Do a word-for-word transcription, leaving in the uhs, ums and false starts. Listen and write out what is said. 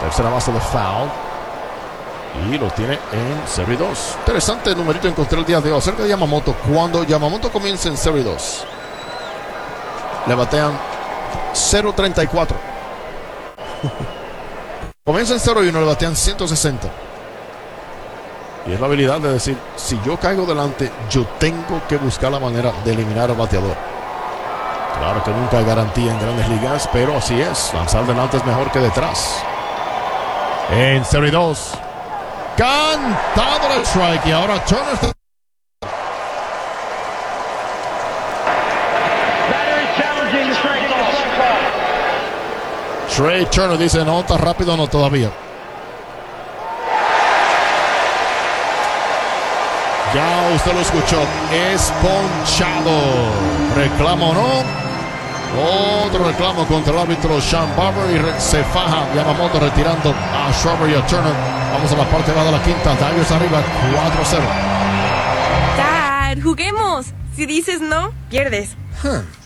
Tercera base de foul. Y lo tiene en serie dos. Interesante numerito encontré el día de hoy acerca de Yamamoto. Cuando Yamamoto comienza en serie dos, le batean cero treinta y cuatro. Comienza en cero uno, le batean ciento sesenta. Y es la habilidad de decir, si yo caigo delante, yo tengo que buscar la manera de eliminar al bateador. Claro que nunca hay garantía en grandes ligas, pero así es. Lanzar delante es mejor que detrás. En serie dos. Cantado el strike. Y ahora Turner está... Trey Turner dice, no, está rápido, no todavía. Ya usted lo escuchó, es ponchado. Reclamo no. Otro reclamo contra el árbitro Sean Barber y se faja Yamamoto retirando a Schwarber y a Turner. Vamos a la parte baja de la quinta. Tigers arriba cuatro a cero. Dad, juguemos. Si dices no, pierdes. Huh.